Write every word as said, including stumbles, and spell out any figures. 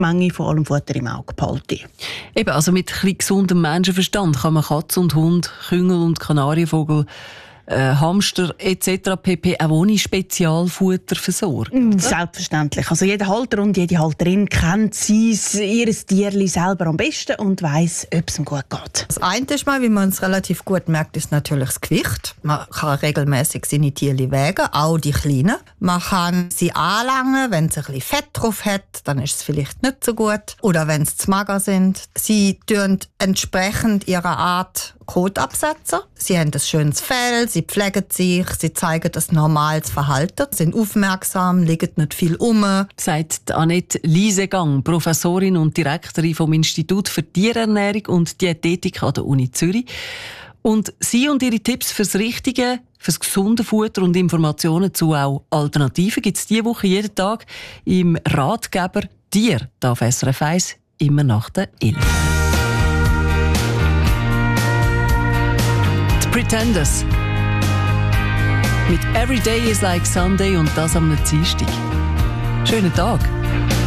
Menge vor allem Futter im Auge behalten. Eben, also mit ein bisschen gesundem Menschenverstand kann man Katze und Hund, Küngel und Kanarienvogel, äh, Hamster et cetera pp. Auch ohne Spezialfutter versorgen. Selbstverständlich. Also jeder Halter und jede Halterin kennt sein, ihr Tierli selber am besten und weiss, ob es ihm gut geht. Das eine ist mal, wie man es relativ gut merkt, ist natürlich das Gewicht. Man kann regelmäßig seine Tierli wägen, auch die Kleinen. Man kann sie anlangen, wenn sie ein bisschen Fett drauf hat, dann ist es vielleicht nicht so gut. Oder wenn sie zu mager sind. Sie tun entsprechend ihrer Art Kot absetzen. Sie haben ein schönes Fell, sie pflegen sich, sie zeigen ein normales Verhalten, sind aufmerksam, liegen nicht viel um. Sagt Annette Liesegang, Professorin und Direktorin vom Institut für Tierernährung und Diätetik an der Uni Zürich. Und sie und ihre Tipps fürs richtige, fürs gesunde Futter und Informationen zu auch Alternativen gibt es diese Woche jeden Tag im Ratgeber Tier, da auf S R F eins, immer nach der elf. Die Pretenders. Mit Every Day is like Sunday und das am Dienstag. Schönen Tag.